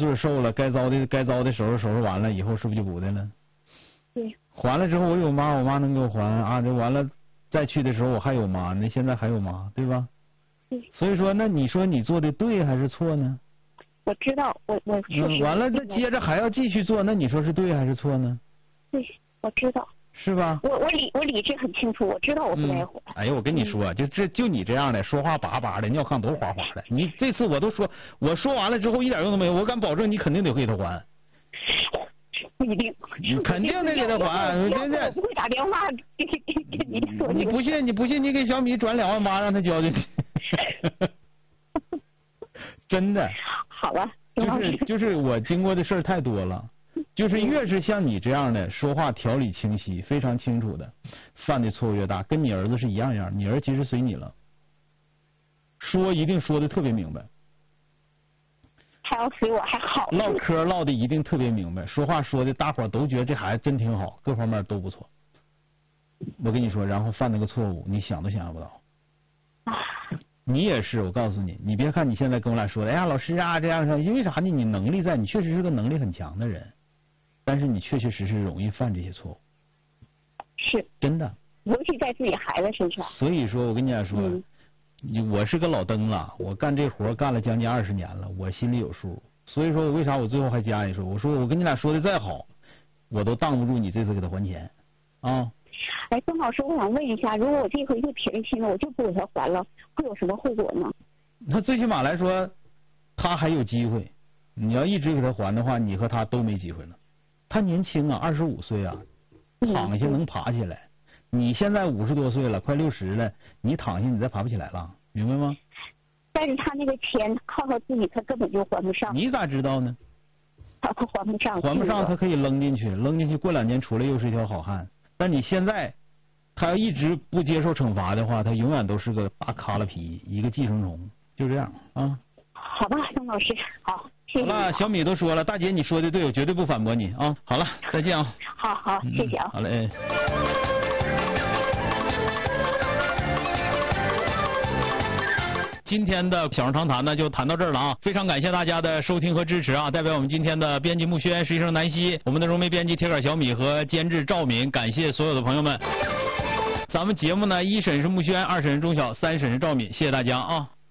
岁受了，该遭的收拾完了，以后是不是就不的了？ 对。 还了之后我有妈，我妈能给我还啊？这完了再去的时候我还有妈呢，现在还有妈，对吧？ 对。 所以说，那你说你做的对还是错呢？ 我知道，我确实。 完了，这接着还要继续做，那你说是对还是错呢？ 对，我知道。 是吧？ 我理智很清楚，我知道我不该还。 哎呀，我跟你说，就你这样的，说话叭叭的，尿炕都哗哗的。你这次我说完了之后一点用都没有，我敢保证你肯定得给他还。 不一定。 你肯定得给他还，真的。 我不会打电话跟你说。 你不信，你给小米转2.8万让他交进去。真的。 好了。 就是我经过的事儿太多了。就是越是像你这样的说话条理清晰、非常清楚的，犯的错误越大。跟你儿子是一样，你儿子其实随你了，说一定说的特别明白。 他要随我还好。 唠嗑唠的一定特别明白，说话说的大伙儿都觉得这孩子真挺好，各方面都不错。我跟你说，然后犯那个错误，你想都想象不到。你也是，我告诉你，你别看你现在跟我俩说的，哎呀，老师啊这样，因为啥呢？你能力在，你确实是个能力很强的人。但是你确确实实容易犯这些错误， 是真的， 尤其在自己孩子身上。 所以说我跟你俩说，我是个老登了，我干这活干了将近20年了，我心里有数。所以说为啥我最后还加一说，我说我跟你俩说的再好，我都挡不住你这次给他还钱啊。 哎，曾老师，我想问一下，如果我这回就铁了心了，我就不给他还了，会有什么后果呢？ 那最起码来说，他还有机会。你要一直给他还的话，你和他都没机会了。他年轻啊，25岁啊，躺下能爬起来。你现在50多岁了，快60了，你躺下你再爬不起来了，明白吗？ 但是他那个钱靠他自己，他根本就还不上。 你咋知道呢？ 他还不上。 还不上，他可以扔进去，过2年出来又是一条好汉。但你现在，他要一直不接受惩罚的话，他永远都是个大卡拉皮，一个寄生虫，就这样啊。 好吧，曾老师，好。谢谢。 好了，小米都说了，大姐你说的对，我绝对不反驳你啊。好了，再见啊。 好，谢谢啊。 好嘞。今天的小人长谈呢就谈到这儿了啊，非常感谢大家的收听和支持啊！代表我们今天的编辑木轩、实习生南希，我们的融媒编辑铁杆小米和监制赵敏，感谢所有的朋友们。咱们节目呢，1审是木轩，2审是钟晓，3审是赵敏，谢谢大家啊。